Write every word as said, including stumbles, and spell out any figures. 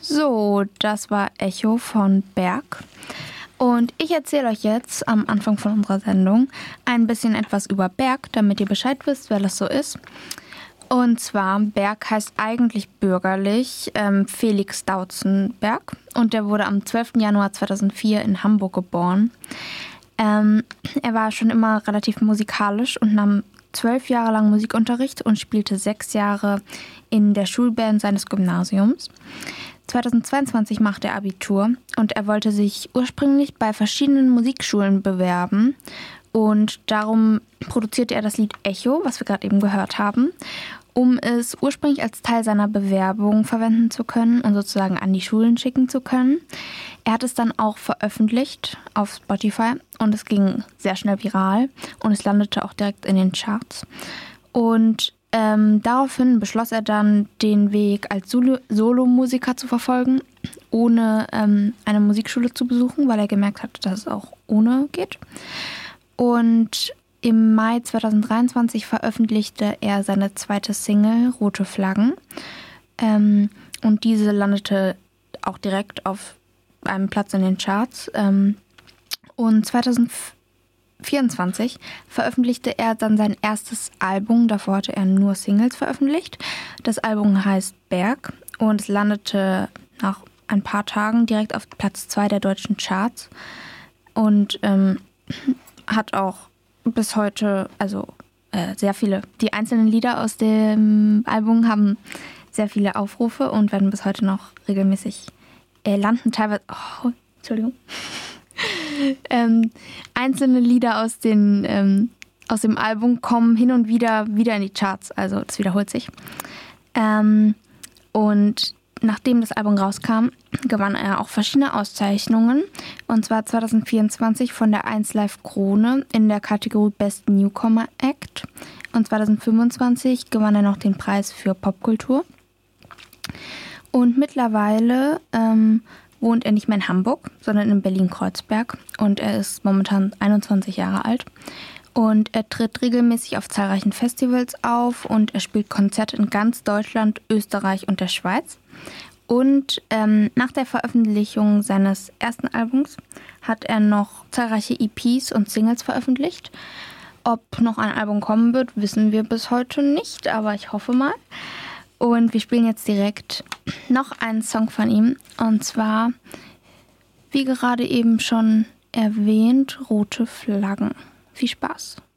So, das war Echo von Berg. Und ich erzähle euch jetzt am Anfang von unserer Sendung ein bisschen etwas über Berg, damit ihr Bescheid wisst, wer das so ist. Und zwar, Berg heißt eigentlich bürgerlich ähm, Felix Dautzenberg. Und der wurde am zwölften Januar zweitausendvier in Hamburg geboren. Ähm, er war schon immer relativ musikalisch und nahm zwölf Jahre lang Musikunterricht und spielte sechs Jahre in der Schulband seines Gymnasiums. zweitausendzweiundzwanzig machte er Abitur und er wollte sich ursprünglich bei verschiedenen Musikschulen bewerben. Und darum produzierte er das Lied Echo, was wir gerade eben gehört haben, um es ursprünglich als Teil seiner Bewerbung verwenden zu können und sozusagen an die Schulen schicken zu können. Er hat es dann auch veröffentlicht auf Spotify und es ging sehr schnell viral und es landete auch direkt in den Charts. Und ähm, daraufhin beschloss er dann, den Weg als Solo- Solomusiker zu verfolgen, ohne ähm, eine Musikschule zu besuchen, weil er gemerkt hat, dass es auch ohne geht. Und im Mai zweitausenddreiundzwanzig veröffentlichte er seine zweite Single, Rote Flaggen. Ähm, und diese landete auch direkt auf einem Platz in den Charts. Ähm, und zweitausendvierundzwanzig veröffentlichte er dann sein erstes Album. Davor hatte er nur Singles veröffentlicht. Das Album heißt Berg und es landete nach ein paar Tagen direkt auf Platz zwei der deutschen Charts. Und ähm, hat auch bis heute, also äh, sehr viele, die einzelnen Lieder aus dem Album haben sehr viele Aufrufe und werden bis heute noch regelmäßig äh, landen. Teilweise, oh, Entschuldigung, ähm, einzelne Lieder aus, den, ähm, aus dem Album kommen hin und wieder wieder in die Charts, also das wiederholt sich. Ähm, und nachdem das Album rauskam, gewann er auch verschiedene Auszeichnungen. Und zwar zweitausendvierundzwanzig von der eins Live Krone in der Kategorie Best Newcomer Act. Und zweitausendfünfundzwanzig gewann er noch den Preis für Popkultur. Und mittlerweile ähm, wohnt er nicht mehr in Hamburg, sondern in Berlin-Kreuzberg. Und er ist momentan einundzwanzig Jahre alt. Und er tritt regelmäßig auf zahlreichen Festivals auf und er spielt Konzerte in ganz Deutschland, Österreich und der Schweiz. Und ähm, nach der Veröffentlichung seines ersten Albums hat er noch zahlreiche E Ps und Singles veröffentlicht. Ob noch ein Album kommen wird, wissen wir bis heute nicht, aber ich hoffe mal. Und wir spielen jetzt direkt noch einen Song von ihm. Und zwar, wie gerade eben schon erwähnt, Rote Flaggen. Viel Spaß!